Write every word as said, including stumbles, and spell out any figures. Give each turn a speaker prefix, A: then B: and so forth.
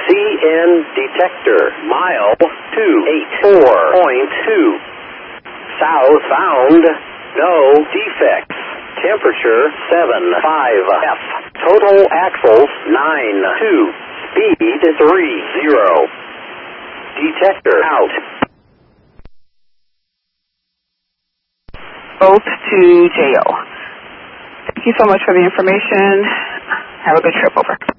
A: C N detector, mile two eighty-four point two. Southbound, no defects. Temperature seven five F. Total axles nine two. Speed three zero. Detector out.
B: Both to J O. Thank you so much for the information. Have a good trip. Over.